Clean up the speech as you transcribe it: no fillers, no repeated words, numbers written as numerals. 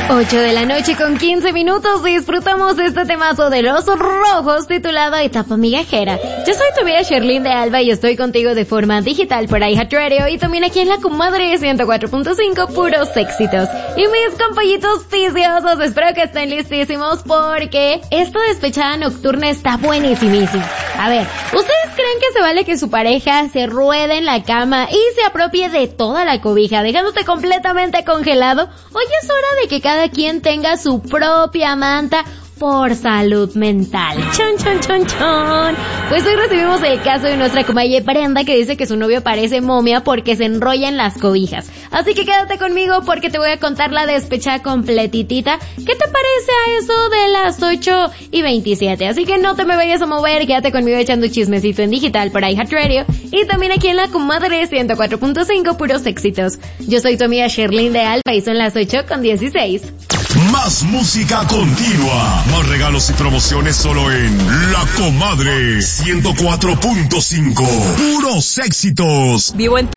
8 de la noche con 15 minutos, disfrutamos de este temazo de Los Rojos titulado Etapa Migajera. Yo soy tu amiga Sherlyn de Alba y estoy contigo de forma digital por iHeartRadio y también aquí en la comadre 104.5, puros éxitos. Y mis compollitos viciosos, espero que estén listísimos porque esta despechada nocturna está buenísimísima. A ver, ¿ustedes creen que se vale que su pareja se ruede en la cama y se apropie de toda la cobija, dejándote completamente congelado? Hoy es hora de que cada quien tenga su propia manta por salud mental. Chon, chon, chon, chon. Pues hoy recibimos el caso de nuestra comadre Brenda, que dice que su novio parece momia porque se enrolla en las cobijas. Así que quédate conmigo porque te voy a contar la despechada completitita. ¿Qué te parece a eso de las 8:27? Así que no te me vayas a mover, quédate conmigo echando chismecito en digital por iHeartRadio y también aquí en la comadre 104.5, puros éxitos. Yo soy tu amiga Sherlyn de Alba y son las 8:16. Más música continua, más regalos y promociones solo en La Comadre 104.5. Puros éxitos. Vivo en